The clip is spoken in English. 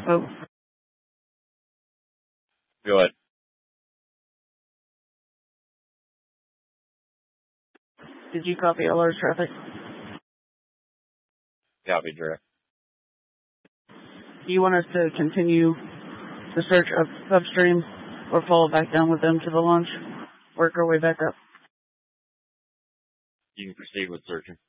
Oh, Go ahead. did you copy all our traffic? Copy, direct. Do you want us to continue the search upstream or follow back down with them to the launch? Work our way back up? You can proceed with searching.